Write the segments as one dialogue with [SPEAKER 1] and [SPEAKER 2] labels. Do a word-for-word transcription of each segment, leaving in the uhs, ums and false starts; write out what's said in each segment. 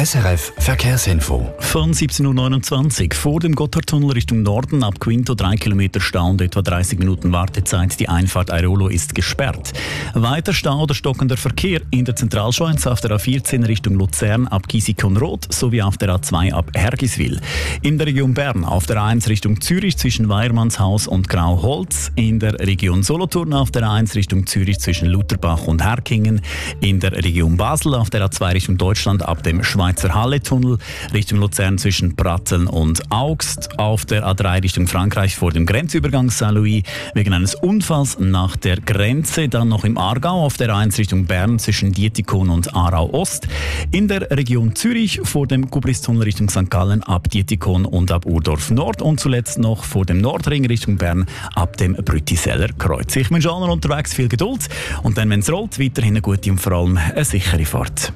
[SPEAKER 1] S R F Verkehrsinfo.
[SPEAKER 2] Von siebzehn Uhr neunundzwanzig vor dem Gotthardtunnel Richtung Norden ab Quinto drei Kilometer Stau und etwa dreißig Minuten Wartezeit. Die Einfahrt Airolo ist gesperrt. Weiter Stau oder stockender Verkehr in der Zentralschweiz auf der A vierzehn Richtung Luzern ab Giesicon-Rot sowie auf der A zwei ab Hergiswil. In der Region Bern auf der A eins Richtung Zürich zwischen Weiermannshaus und Grauholz. In der Region Solothurn auf der A eins Richtung Zürich zwischen Lutherbach und Herkingen. In der Region Basel auf der A zwei Richtung Deutschland ab dem Schweizer Halle-Tunnel, Richtung Luzern zwischen Pratteln und Augst, auf der A drei Richtung Frankreich vor dem Grenzübergang Saint-Louis wegen eines Unfalls nach der Grenze, dann noch im Aargau auf der A eins Richtung Bern zwischen Dietikon und Aarau-Ost, in der Region Zürich vor dem Gubristunnel Richtung Sankt Gallen ab Dietikon und ab Urdorf Nord und zuletzt noch vor dem Nordring Richtung Bern ab dem Brütiseller Kreuz. Ich wünsche allen unterwegs viel Geduld und dann, wenn es rollt, weiterhin eine gute und vor allem eine sichere Fahrt.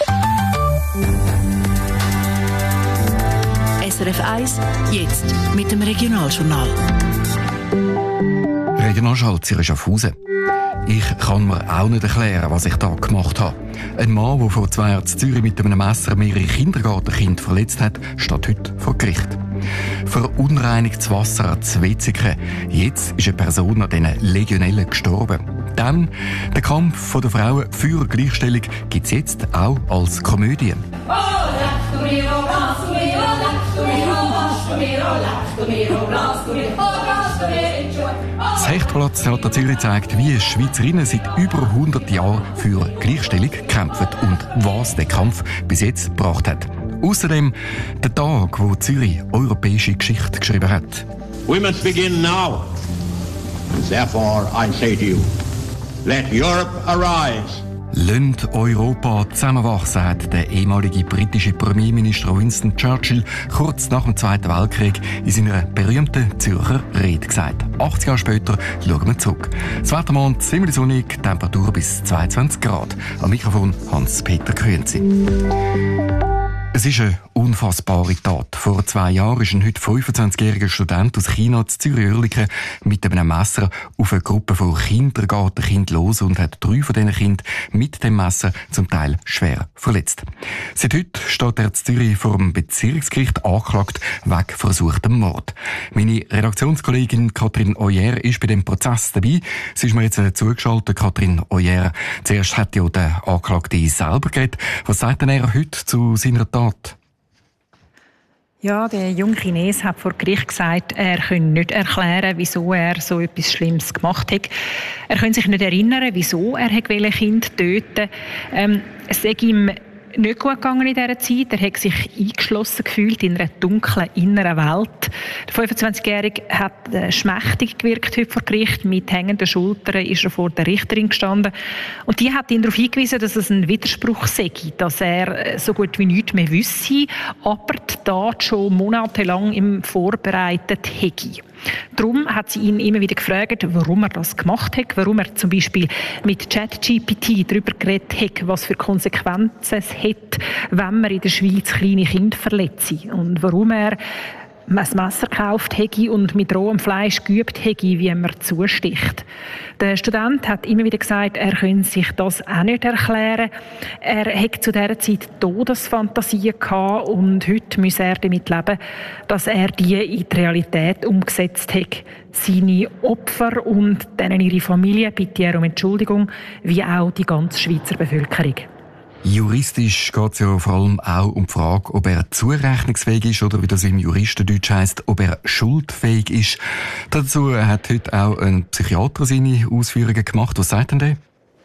[SPEAKER 3] S R F eins, jetzt mit dem Regionaljournal.
[SPEAKER 4] Regionalschalzer Schaffhausen. Ich kann mir auch nicht erklären, was ich da gemacht habe. Ein Mann, der vor zwei Jahren in Zürich mit einem Messer mehrere Kindergartenkinder verletzt hat, steht heute vor Gericht. Verunreinigtes Wasser an Zwetzigen. Jetzt ist eine Person an diesen Legionellen gestorben. Dann der Kampf der Frauen für Gleichstellung gibt es jetzt auch als Komödie. Das Hechtplatz-Theater Zürich zeigt, wie Schweizerinnen seit über hundert Jahren für Gleichstellung kämpfen und was der Kampf bis jetzt gebracht hat. Außerdem der Tag, wo Zürich europäische Geschichte geschrieben hat.
[SPEAKER 5] We must begin now. Therefore I say to you, let Europe arise.
[SPEAKER 4] Lasst Europa zusammenwachsen, hat der ehemalige britische Premierminister Winston Churchill kurz nach dem Zweiten Weltkrieg in seiner berühmten Zürcher Rede gesagt. achtzig Jahre später schauen wir zurück. Das Wetter morgen ziemlich sonnig, Temperatur bis zweiundzwanzig Grad. Am Mikrofon Hans-Peter Grünzi. Es ist eine unfassbare Tat. Vor zwei Jahren ist ein heute fünfundzwanzigjähriger Student aus China in Zürich-Oerlikon mit einem Messer auf eine Gruppe von Kindergartenkindern los und hat drei von diesen Kindern mit dem Messer zum Teil schwer verletzt. Seit heute steht er in Zürich vor dem Bezirksgericht angeklagt wegen versuchtem Mord. Meine Redaktionskollegin Katrin Oyer ist bei dem Prozess dabei. Sie ist mir jetzt zugeschaltet. Katrin Oyer, zuerst hat ja der Anklagte selber geredet. Was sagt denn er heute zu seiner Tat?
[SPEAKER 6] Ja, der junge Chines hat vor Gericht gesagt, er könne nicht erklären, wieso er so etwas Schlimmes gemacht hat. Er könne sich nicht erinnern, wieso er ein Kind töten. Ähm, es sei ihm nicht gut gegangen in dieser Zeit. Er hat sich eingeschlossen gefühlt in einer dunklen inneren Welt. Der fünfundzwanzigjährige hat schmächtig gewirkt heute vor Gericht. Mit hängenden Schultern ist er vor der Richterin gestanden. Und die hat ihn darauf hingewiesen, dass es ein Widerspruch sei, dass er so gut wie nichts mehr wisse, aber die Tat schon monatelang im vorbereitet hätte. Darum hat sie ihn immer wieder gefragt, warum er das gemacht hat, warum er zum Beispiel mit ChatGPT darüber geredet hat, was für Konsequenzen es hat, wenn man in der Schweiz kleine Kinder verletzt, und warum er ein Messer gekauft hätte und mit rohem Fleisch geübt hätte, wie man zusticht. Der Student hat immer wieder gesagt, er könne sich das auch nicht erklären. Er hätte zu dieser Zeit Todesfantasien gehabt und heute müsse er damit leben, dass er die in die Realität umgesetzt hat. Seine Opfer und denen ihre Familie bitte er um Entschuldigung, wie auch die ganze Schweizer Bevölkerung.
[SPEAKER 4] Juristisch geht es ja vor allem auch um die Frage, ob er zurechnungsfähig ist oder, wie das im Juristendeutsch heisst, ob er schuldfähig ist. Dazu hat heute auch ein Psychiater seine Ausführungen gemacht. Was sagt denn der?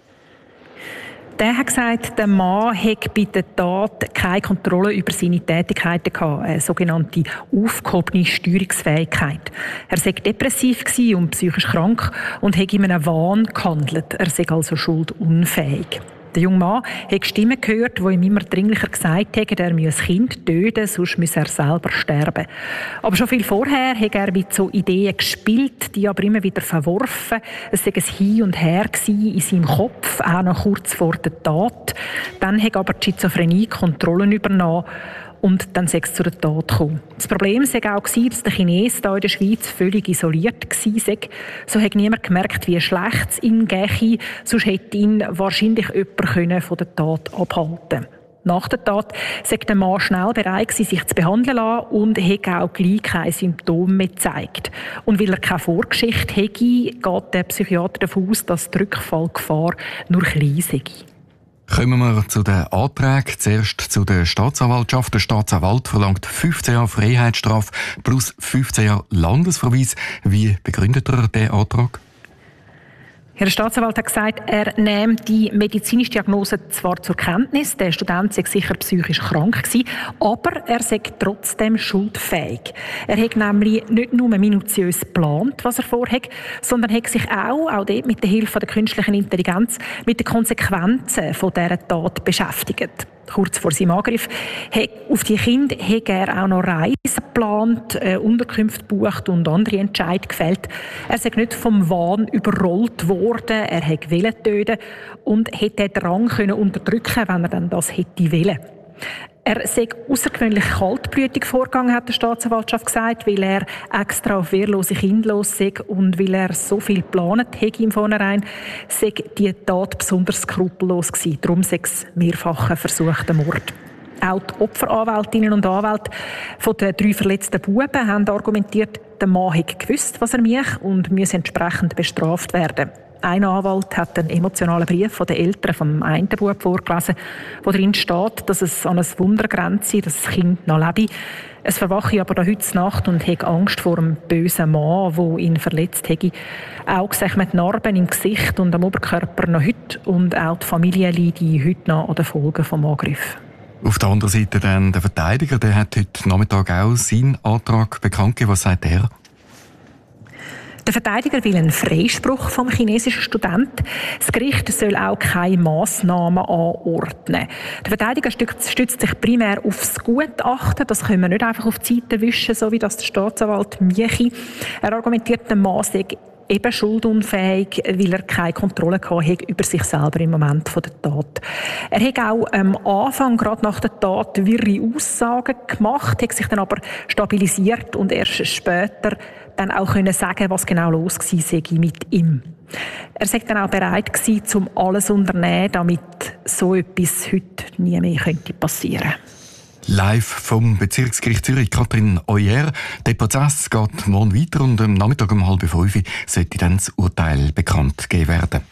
[SPEAKER 6] Der hat gesagt, der Mann hätte bei der Tat keine Kontrolle über seine Tätigkeiten gehabt, eine sogenannte aufgehobene Steuerungsfähigkeit. Er sei depressiv gewesen und psychisch krank und hätte in einem Wahn gehandelt. Er sei also schuldunfähig. Der junge Mann hat Stimmen gehört, die ihm immer dringlicher gesagt haben, er müsse das Kind töten, sonst müsse er selber sterben. Aber schon viel vorher hat er mit so Ideen gespielt, die aber immer wieder verworfen. Es sei ein Hin und Her in seinem Kopf, auch noch kurz vor der Tat. Dann hat aber die Schizophrenie Kontrollen übernommen. Und dann sei es zu der Tat gekommen. Das Problem sei auch, dass der Chines hier in der Schweiz völlig isoliert war. So hat niemand gemerkt, wie schlecht es ihm gehe. Sonst hätte ihn wahrscheinlich jemand von der Tat abhalten können. Nach der Tat sei der Mann schnell bereit gewesen, sich zu behandeln lassen und hätte auch gleich keine Symptome mehr gezeigt. Und weil er keine Vorgeschichte hätte, geht der Psychiater davon aus, dass die Rückfallgefahr nur klein sei.
[SPEAKER 4] Kommen wir zu den Anträgen. Zuerst zu der Staatsanwaltschaft. Der Staatsanwalt verlangt fünfzehn Jahre Freiheitsstrafe plus fünfzehn Jahre Landesverweis. Wie begründet er diesen Antrag?
[SPEAKER 6] Der Staatsanwalt hat gesagt, er nehme die medizinische Diagnose zwar zur Kenntnis, der Student sei sicher psychisch krank gewesen, aber er sei trotzdem schuldfähig. Er hat nämlich nicht nur minutiös geplant, was er vorhat, sondern hat sich auch, auch dort mit der Hilfe der künstlichen Intelligenz, mit den Konsequenzen von dieser Tat beschäftigt. Kurz vor seinem Angriff auf die Kinder hat er auch noch Reisen geplant, äh, Unterkünfte gebucht und andere Entscheidungen gefällt. Er sei nicht vom Wahn überrollt worden, er wollte töten und hätte den Drang können unterdrücken, wenn er dann das hätte wollen. Er sei außergewöhnlich kaltblütig vorgegangen, hat die Staatsanwaltschaft gesagt, weil er extra auf wehrlose Kinder los sei und weil er so viel geplant hätte im Vornherein, sei die Tat besonders skrupellos gewesen. Darum sei es mehrfacher versuchter Mord. Auch die Opferanwältinnen und Anwälte von den drei verletzten Buben haben argumentiert, der Mann hätte gewusst, was er mache und müsse entsprechend bestraft werden. Ein Anwalt hat einen emotionalen Brief von den Eltern vom einen Bub vorgelesen, wo darin steht, dass es an ein Wunder grenze, dass das Kind noch lebe. Es verwache aber noch heute Nacht und habe Angst vor einem bösen Mann, der ihn verletzt hätte. Auch sehen wir die Narben im Gesicht und am Oberkörper noch heute und auch die Familie leidet heute noch an den Folgen des Angriffs.
[SPEAKER 4] Auf der anderen Seite dann der Verteidiger, der hat heute Nachmittag auch seinen Antrag bekannt gegeben. Was sagt er?
[SPEAKER 6] Der Verteidiger will einen Freispruch vom chinesischen Student. Das Gericht soll auch keine Massnahmen anordnen. Der Verteidiger stützt sich primär auf das Gutachten. Das können wir nicht einfach auf die Seite wischen, so wie das der Staatsanwalt Miechi. Er argumentiert, der Mann sei eben schuldunfähig, weil er keine Kontrolle hatte über sich selber im Moment der Tat. Er hat auch am Anfang, gerade nach der Tat, wirre Aussagen gemacht, hat sich dann aber stabilisiert und erst später dann auch können sagen, was genau los war mit ihm. Er sei dann auch bereit gewesen, um alles zu unternehmen, damit so etwas heute nie mehr passieren könnte.
[SPEAKER 4] Live vom Bezirksgericht Zürich, Katrin Euer. Der Prozess geht morgen weiter und am Nachmittag um halb fünf sollte dann das Urteil bekannt gegeben werden.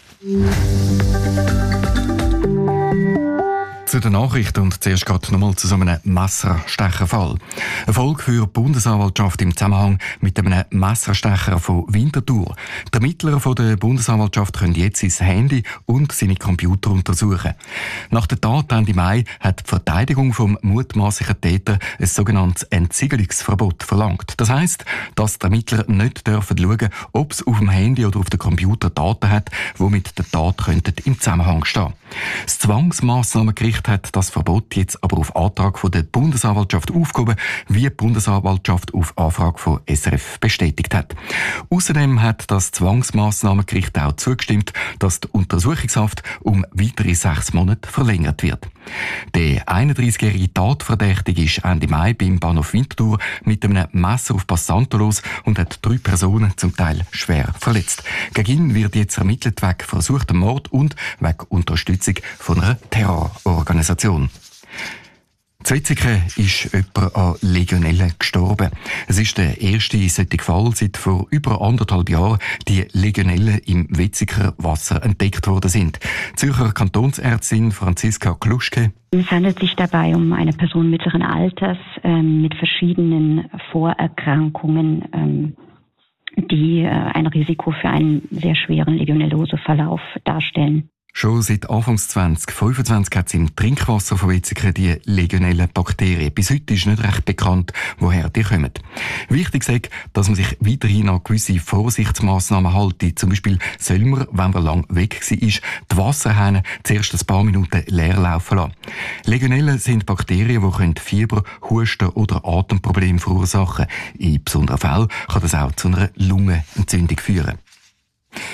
[SPEAKER 4] Zu den Nachrichten und zuerst geht nochmal zu so einem Messerstecherfall. Erfolg für die Bundesanwaltschaft im Zusammenhang mit einem Messerstecher von Winterthur. Die Ermittler von der Bundesanwaltschaft können jetzt sein Handy und seine Computer untersuchen. Nach der Tat Ende Mai hat die Verteidigung vom mutmaßlichen Täter ein sogenanntes Entsiegelungsverbot verlangt. Das heisst, dass die Ermittler nicht dürfen schauen, ob es auf dem Handy oder auf dem Computer Daten hat, die mit der Tat könnten im Zusammenhang stehen. Das Zwangsmassnahmengericht hat das Verbot jetzt aber auf Antrag von der Bundesanwaltschaft aufgehoben, wie die Bundesanwaltschaft auf Anfrage von S R F bestätigt hat. Außerdem hat das Zwangsmassnahmengericht auch zugestimmt, dass die Untersuchungshaft um weitere sechs Monate verlängert wird. Der einunddreißigjährige Tatverdächtige ist Ende Mai beim Bahnhof Winterthur mit einem Messer auf Passanten los und hat drei Personen zum Teil schwer verletzt. Gegen ihn wird jetzt ermittelt wegen versuchtem Mord und wegen Unterstützung von einer Terrororganisation. In Wetzikon ist jemand an Legionellen gestorben. Es ist der erste solche Fall seit vor über anderthalb Jahren, die Legionellen im Wetziker Wasser entdeckt worden sind. Die Zürcher Kantonsärztin Franziska Kluschke.
[SPEAKER 7] Es handelt sich dabei um eine Person mittleren Alters äh, mit verschiedenen Vorerkrankungen, ähm, die äh, ein Risiko für einen sehr schweren Legionelloseverlauf darstellen.
[SPEAKER 4] Schon seit Anfang zwanzig fünfundzwanzig hat es im Trinkwasser von Wetzikon die legionellen Bakterien. Bis heute ist nicht recht bekannt, woher die kommen. Wichtig ist, dass man sich weiterhin an gewisse Vorsichtsmaßnahmen hält. Zum Beispiel soll man, wenn man lang weg war, die Wasserhähne zuerst ein paar Minuten leer laufen lassen. Legionellen sind Bakterien, die Fieber, Husten oder Atemprobleme verursachen können. In besonderen Fällen kann das auch zu einer Lungenentzündung führen.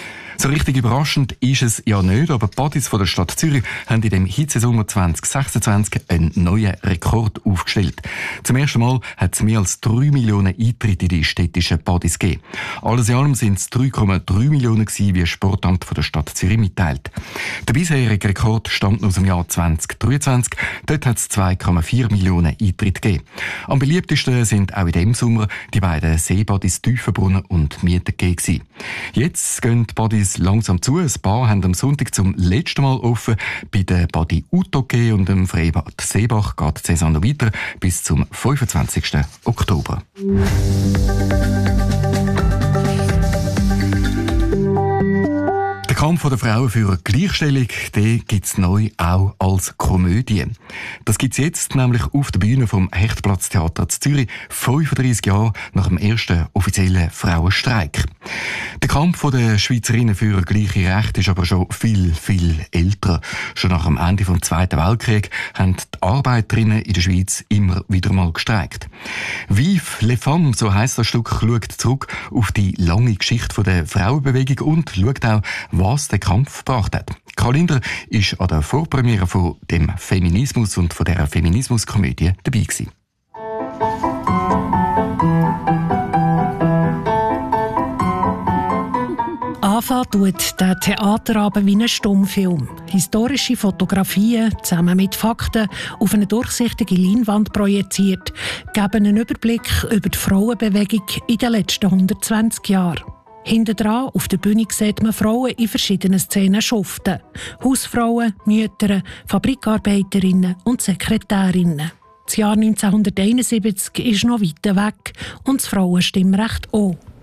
[SPEAKER 4] So richtig überraschend ist es ja nicht, aber die Bodies von der Stadt Zürich haben in dem Hitzesommer zwanzig sechsundzwanzig einen neuen Rekord aufgestellt. Zum ersten Mal hat es mehr als drei Millionen Eintritte in die städtischen Bodies gegeben. Alles in allem sind es drei Komma drei Millionen gewesen, wie das Sportamt von der Stadt Zürich mitteilt. Der bisherige Rekord stammt aus dem Jahr zwanzig dreiundzwanzig. Dort hat es zwei Komma vier Millionen Eintritte gegeben. Am beliebtesten sind auch in diesem Sommer die beiden Seebodies Tiefenbrunnen und Mietengeh gewesen. Jetzt gehen die Bodies langsam zu. Ein paar haben am Sonntag zum letzten Mal offen. Bei den Body Utogeh und dem Freibad Seebach geht die Saison noch weiter bis zum fünfundzwanzigsten Oktober. Der Kampf der Frauen für Gleichstellung, den gibt es neu auch als Komödie. Das gibt es jetzt nämlich auf der Bühne vom Hechtplatztheater zu Zürich, fünfunddreissig Jahre nach dem ersten offiziellen Frauenstreik. Der Kampf der Schweizerinnen für gleiche Rechte ist aber schon viel, viel älter. Schon nach dem Ende des Zweiten Weltkriegs haben die Arbeiterinnen in der Schweiz immer wieder mal gestreikt. Vive les femmes, so heisst das Stück, schaut zurück auf die lange Geschichte der Frauenbewegung und schaut auch, was der Kampf gebracht hat. Karl Linder war an der Vorpremiere von dem Feminismus und von dieser Feminismuskomödie dabei gewesen.
[SPEAKER 8] Anfangen tut der Theaterabend wie ein Stummfilm. Historische Fotografien zusammen mit Fakten auf eine durchsichtige Leinwand projiziert, geben einen Überblick über die Frauenbewegung in den letzten hundertzwanzig Jahren. Hinten dran auf der Bühne sieht man Frauen in verschiedenen Szenen schuften. Hausfrauen, Mütter, Fabrikarbeiterinnen und Sekretärinnen. Das Jahr neunzehnhunderteinundsiebzig ist noch weit weg und das Frauenstimmrecht auch.